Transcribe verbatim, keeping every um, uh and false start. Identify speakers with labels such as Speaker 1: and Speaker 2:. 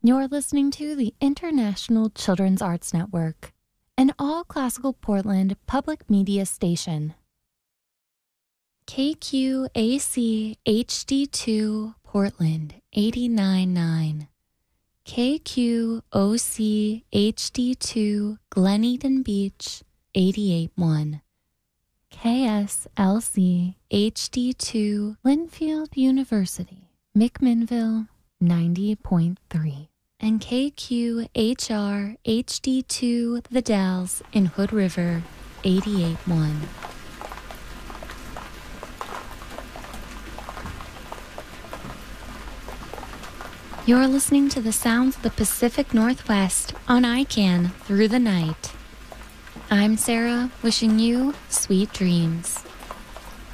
Speaker 1: You're listening to the International Children's Arts Network, an all-classical Portland public media station. K Q A C H D two Portland eighty-nine point nine, K Q O C H D two Glen Eden Beach eighty-eight point one, K S L C H D two Linfield University McMinnville ninety point three, and K Q H R H D two The Dalles in Hood River eighty-eight point one. You're listening to the sounds of the Pacific Northwest on I CAN Through the Night. I'm Sarah, wishing you sweet dreams.